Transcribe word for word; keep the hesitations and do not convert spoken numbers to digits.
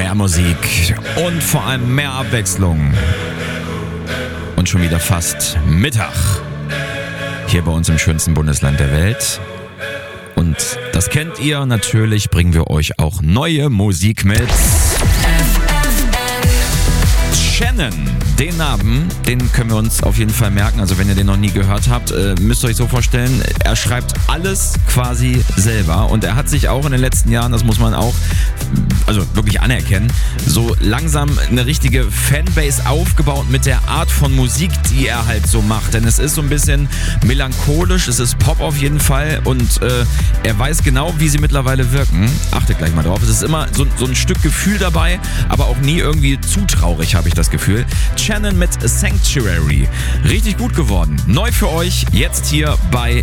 mehr Musik und vor allem mehr Abwechslung. Und schon wieder fast Mittag. Hier bei uns im schönsten Bundesland der Welt. Und das kennt ihr, natürlich bringen wir euch auch neue Musik mit. Shannon, den Namen, den können wir uns auf jeden Fall merken. Also wenn ihr den noch nie gehört habt, äh, müsst ihr euch so vorstellen, er schreibt alles quasi selber. Und er hat sich auch in den letzten Jahren, das muss man auch also wirklich anerkennen, so langsam eine richtige Fanbase aufgebaut mit der Art von Musik, die er halt so macht. Denn es ist so ein bisschen melancholisch, es ist Pop auf jeden Fall und äh, er weiß genau, wie sie mittlerweile wirken. Achtet gleich mal drauf. Es ist immer so, so ein Stück Gefühl dabei, aber auch nie irgendwie zu traurig, habe ich das Gefühl. Shannon mit Sanctuary. Richtig gut geworden. Neu für euch, jetzt hier bei